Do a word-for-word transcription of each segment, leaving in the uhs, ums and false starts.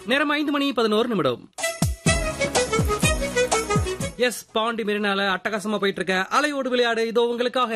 நேரம் ஐந்து மணி பதினோரு நிமிடம். எஸ் பாண்டி மெரினால அட்டகாசமா போயிட்டு இருக்க அலையோடு விளையாடு இதோ உங்களுக்காக.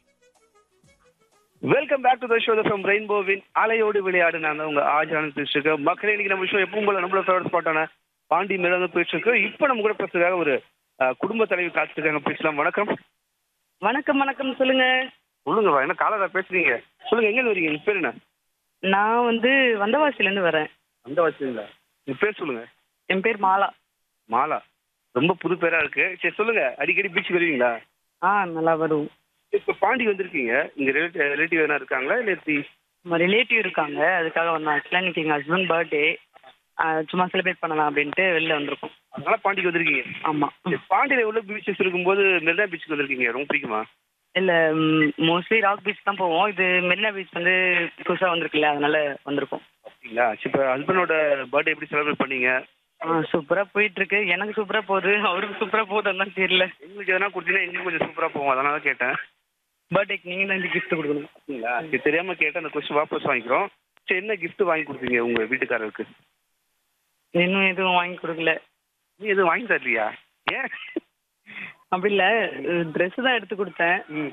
Welcome back to the show from ரெயின்போவின் அலையோடு விளையாடு. நான் தான் உங்க ஆஜான பேசிட்டு இருக்கேன். மக்களே, இன்னைக்கு நம்ம ஷோ எப்பவும் போல நம்மளோட ஃபேவரட் ஸ்பாட்டான பாண்டி மெரினா போயிட்டு இருக்கு. இப்போ நம்ம கூட பேசுறதுக்காக ஒரு அஹ், குடும்ப தலைவி காத்துருக்காங்க. பேசலாம். வணக்கம். வணக்கம் வணக்கம் சொல்லுங்க. சொல்லுங்க, என்ன காலரா பேசுறீங்க? சொல்லுங்க, எங்க வரீங்க? உங்க பேர் என்ன? நான் வந்து வந்தவாசில இருந்து வரேன். அந்த வச்சுங்களா? உங்க பேர் சொல்லுங்க. என் பேர் மாலா. மாலா, ரொம்ப புது பேரா இருக்கு. சரி சொல்லுங்க, அடிக்கடி பீச் வருவீங்களா? ஆ நல்லா வரும். இப்போ பாண்டி வந்திருக்கீங்க, இங்க ரிலேட்டிவ் ரிலேட்டிவ் எதனா இருக்காங்களா இல்லை எப்படி? நம்ம ரிலேட்டிவ் இருக்காங்க, அதுக்காக வந்தோம். ஆக்சுவலாக இன்னைக்கு எங்கள் ஹஸ்பண்ட் பர்த்டே, சும்மா செலிப்ரேட் பண்ணலாம் அப்படின்ட்டு வெளில வந்திருக்கோம். அதனால பாண்டிக்கு வந்திருக்கீங்க? ஆமாம். சரி, பாண்டியில உள்ள பீச்சஸ் இருக்கும்போது மெரினா பீச்சுக்கு வந்திருக்கீங்க, ரொம்ப பிடிக்குமா? இல்லை, மோஸ்ட்லி ராக் பீச் தான் போவோம். இது மெரினா பீச் வந்து புதுசாக வந்திருக்குல்ல, அதனால வந்திருக்கோம். அப்படிங்களா? சரி, இப்போ ஹஸ்பண்டோட பர்த்டே எப்படி செலிப்ரேட் பண்ணீங்க? ஆ சூப்பராக போயிட்டு இருக்கு. எனக்கு சூப்பராக போகுது, அவருக்கு சூப்பராக போகுதுன்னு தான் தெரியல. எங்களுக்கு எதனா கொடுத்தீங்கன்னா எங்களுக்கு கொஞ்சம் சூப்பராக போகும், அதனால தான் கேட்டேன். பர்த்டேக்கு நீங்கள் தான் இந்த கிஃப்ட் கொடுக்கணும். அப்படிங்களா? சரி, தெரியாம கேட்டேன், அந்த கொஸ்டின் வாபஸ் வாங்கிக்கிறோம். சரி, என்ன gift வாங்கி கொடுத்தீங்க உங்க வீட்டுக்காரருக்கு? இன்னும் எதுவும் வாங்கி கொடுக்கல. நீ எதுவும் வாங்கி தரலையா? ஏன்? அப்படி இல்லை, ட்ரெஸ் தான் எடுத்து கொடுத்தேன். ம்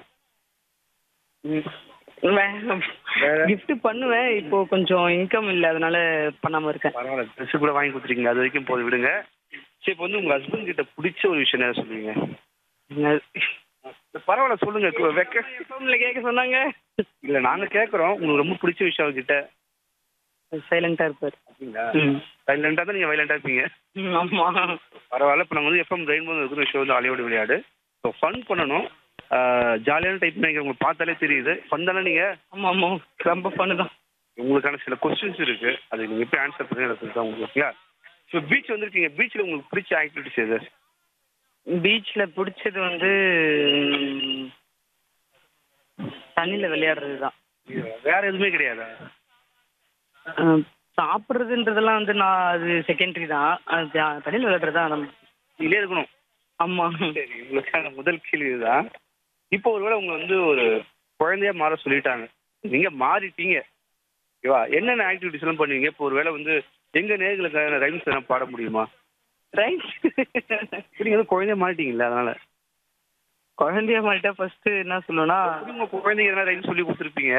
ம் கிஃப்ட் பண்ணுவேன், இப்போ கொஞ்சம் இன்கம் இல்லை, அதனால பண்ணாம இருக்கேன். பரவாயில்ல, ட்ரெஸ் கூட வாங்கி கொடுத்துருக்கீங்க, அது வரைக்கும் போது விடுங்க. சரி, இப்போ வந்து உங்க ஹஸ்பண்ட் கிட்ட பிடிச்ச ஒரு விஷயம் என்ன சொல்லுவீங்க? பரவாயில்ல சொல்லுங்க. கு- வெக்க ஃபோன்ல கேட்க சொன்னாங்க. இல்ல, நாங்க கேட்கறோம், உங்களுக்கு ரொம்ப பிடிச்ச விஷயம் அவர்கிட்ட. சைலண்டா இருப்பார். அப்படிங்களா? ம். சைலண்டா தான் நீங்க வைலண்டா இருப்பீங்க. ம், ஆமா. பரவாயில்ல. இப்போ நாங்கள் வந்து எஃப்எம் ரெயின்போ இருக்கிற ஷோ வந்து அலையோடு விளையாடு. ஸோ ஃபன் பண்ணணும், ஜாலியான டைப் நினைக்கிறேன். உங்களுக்கு பார்த்தாலே தெரியுது ஃபன் தானே. நீங்க ஆமா ஆமா, ரொம்ப ஃபன்னு தான். உங்களுக்கான சில கொஸ்டின்ஸ் இருக்கு, அது நீங்க எப்படி ஆன்சர் பண்ணுறது தான் உங்களுக்கு. ஸோ பீச் வந்திருக்கீங்க, பீச்சில் உங்களுக்கு பிடிச்ச ஆக்டிவிட்டிஸ் எது? பீச்ல பிடிச்சது வந்து ம், தண்ணியில விளையாடுறது தான். வேற எதுவுமே கிடையாதா? அஹ், சாப்பிடுறதுன்றதெல்லாம் வந்து நான் அது செகண்டரி தான். அது த- தண்ணியில விளையாடுறது தான் நம்ம. நீங்களே இருக்கணும். ஆமா. சரி, உங்களுக்கான முதல் கேள்வி இதுதான். இப்போ ஒருவேளை உங்களை வந்து ஒரு குழந்தையா மாற சொல்லிட்டாங்க, நீங்க மாறிட்டீங்க, ஓகேவா? என்னென்ன ஆக்டிவிட்டிஸ் எல்லாம் பண்ணுவீங்க? இப்போ ஒருவேளை வந்து எங்க நேர்களுக்கான ரைம்ஸ் எல்லாம் பாட முடியுமா? ரைட். நீங்க வந்து குழந்தையா மாறிட்டீங்களா, அதனால குழந்தைய மாட்டா ஃபர்ஸ்ட் என்ன சொல்லுவேன்னா, உங்க குழந்தைங்க எதனா ரைம்ஸ் சொல்லி கொடுத்துருப்பீங்க.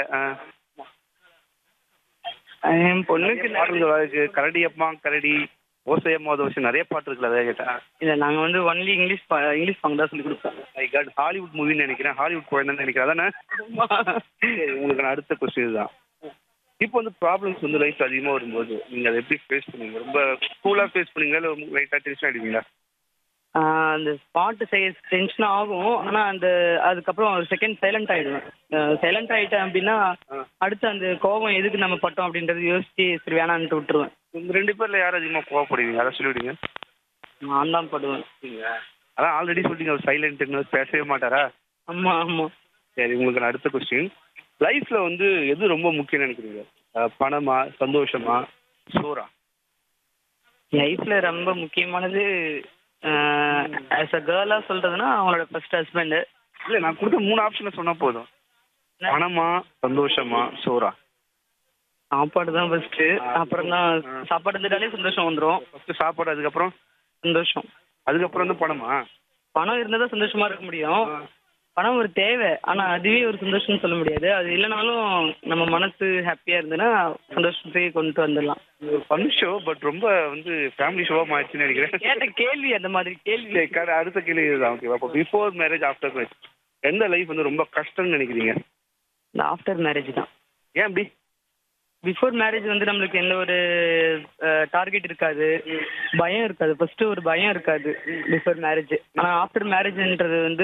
என் பொண்ணுக்கு பாடல்கள் இருக்கு, கரடி அம்மா கரடி, ஓசையம்மா தோசை, நிறைய பாட்டு இருக்குல்ல, அதை கேட்டேன். இல்ல, நாங்க வந்து ஒன்லி இங்கிலீஷ் பா- இங்கிலீஷ் சாங் தான் சொல்லி கொடுப்போம். மை காட், ஹாலிவுட் மூவின்னு நினைக்கிறேன், ஹாலிவுட் குழந்தைன்னு நினைக்கிறேன், அதானே? சரி, உங்களுக்கு நான் அடுத்த கொஸ்டின் தான். இப்போ வந்து ப்ராப்ளம்ஸ் வந்து லைஃப் அதிகமாக வரும்போது நீங்கள் அதை எப்படி ஃபேஸ் பண்ணுவீங்க? ரொம்ப கூலாக ஃபேஸ் பண்ணுவீங்களா இல்லை லைட்டாக டென்ஷன் ஆகிடுவீங்களா? ஆஹ் அந்த ஸ்பாட்டு செய்ய டென்ஷன் ஆகும், ஆனா அந்த அதுக்கப்புறம் ஒரு செகண்ட் சைலண்ட் ஆயிடுவேன். சைலண்ட் ஆயிட்டேன் அப்படின்னா அடுத்து அந்த கோபம் எதுக்கு நம்ம பட்டோம் அப்படின்றது யோசிச்சு சரி வேணான்ட்டு விட்டுருவேன். உங்கள் ரெண்டு பேரில் யார் அதிகமாக கோவப்படுவீங்க, அதை சொல்லிவிடுங்க. நான் தான் படுவேன். அதான் ஆல்ரெடி சொல்லிங்க, அவர் சைலண்ட்னு பேசவே மாட்டாரா? ஆமா ஆமா. சரி, உங்களுக்கு நான் அடுத்த கொஸ்டின். லைஃப்பில் வந்து எது ரொம்ப முக்கியம்னு நினைக்கிறீங்க? அஹ், பணமா, சந்தோஷமா, சோறா? லைஃப்ல ரொம்ப முக்கியமானது ஆஸ் அ கேர்ளா சொல்றதுன்னா அவங்களோட ஃபர்ஸ்ட் ஹஸ்பண்ட். இல்லை, நான் கொடுத்த மூணு ஆப்ஷனை சொன்னால் போதும். பணமா, சந்தோஷமா, சோறா? சாப்பாடு தான் ஃபர்ஸ்ட், அப்புறம் தான் சாப்பாடு இருந்துட்டாலே சந்தோஷம் வந்துடும். ஃபஸ்ட்டு சாப்பாடு, அதுக்கப்புறம் சந்தோஷம், அதுக்கப்புறம் வந்து பணமா? பணம் இருந்தால் தான் சந்தோஷமா இருக்க முடியும். பணம் ஒரு தேவை, ஆனா அதுவே ஒரு சந்தோஷம்னு சொல்ல முடியாது. அது இல்லைனாலும் நம்ம மனசு ஹாப்பியா இருந்ததுன்னா சந்தோஷத்தையே கொண்டு வந்துடலாம். ஒரு ஃபன் ஷோ, பட் ரொம்ப வந்து ஃபேமிலி ஷோவாக மாறிச்சுன்னு நினைக்கிறேன். கேட்ட கேள்வி அந்த மாதிரி கேள்வி. சரி, கர- அடுத்த கேள்வி இதுதான், ஓகேவா? இப்போ பிஃபோர் மேரேஜ், ஆஃப்டர் மேரேஜ், எந்த லைஃப் வந்து ரொம்ப கஷ்டம்னு நினைக்கிறீங்க? இந்த ஆஃப்டர் மேரேஜ் தான். ஏன் அப்படி? பிஃபோர் மேரேஜ் வந்து நம்மளுக்கு எந்த ஒரு டார்கெட் இருக்காது, பயம் இருக்காது. ஃபர்ஸ்ட் ஒரு பயம் இருக்காது பிஃபோர் மேரேஜ். ஆனா ஆஃப்டர் மேரேஜ்ன்றது வந்து